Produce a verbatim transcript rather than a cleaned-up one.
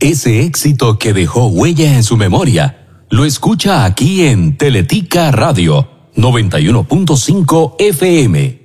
Ese éxito que dejó huella en su memoria, lo escucha aquí en Teletica Radio noventa y uno punto cinco F M.